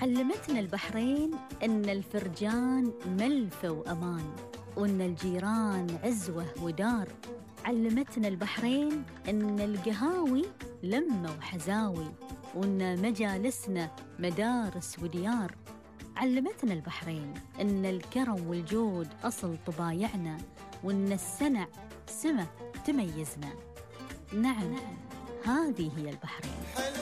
علمتنا البحرين إن الفرجان ملفة وأمان، وإن الجيران عزوة ودار. علمتنا البحرين إن القهاوي لمة وحزاوي، وإن مجالسنا مدارس وديار. علمتنا البحرين إن الكرم والجود أصل طبايعنا، وإن السنع سمة تميزنا. نعم، هذه هي البحرين.